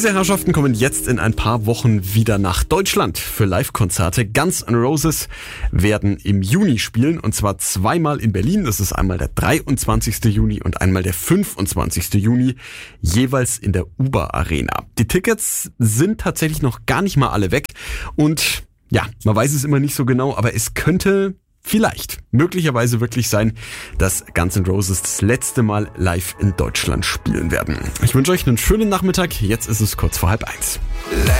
Diese Herrschaften kommen jetzt in ein paar Wochen wieder nach Deutschland für Live-Konzerte. Guns N' Roses werden im Juni spielen und zwar zweimal in Berlin. Das ist einmal der 23. Juni und einmal der 25. Juni, jeweils in der Uber Arena. Die Tickets sind tatsächlich noch gar nicht mal alle weg und ja, man weiß es immer nicht so genau, aber es könnte möglicherweise wirklich sein, dass Guns N' Roses das letzte Mal live in Deutschland spielen werden. Ich wünsche euch einen schönen Nachmittag. Jetzt ist es kurz vor 12:30.